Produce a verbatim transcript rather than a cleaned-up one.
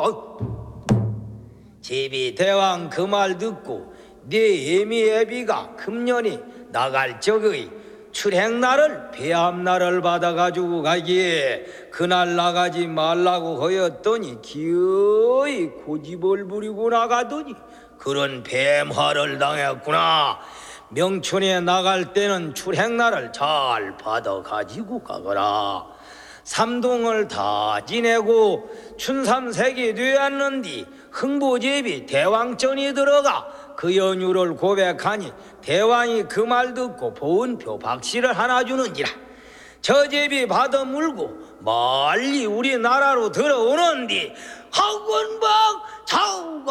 제비 대왕 그 말 듣고 네 애미 애비가 금년이 나갈 적의 출행날을 배암날을 받아가지고 가기에 그날 나가지 말라고 하였더니 기어이 고집을 부리고 나가더니 그런 뱀화를 당했구나. 명춘에 나갈 때는 출행날을 잘 받아가지고 가거라. 삼동을 다 지내고 춘삼색이 되었는디 흥보제비 대왕전이 들어가 그 연유를 고백하니 대왕이 그 말 듣고 보은표 박씨를 하나 주는지라. 저 제비 받아 물고 멀리 우리나라로 들어오는디 학원방 좌우가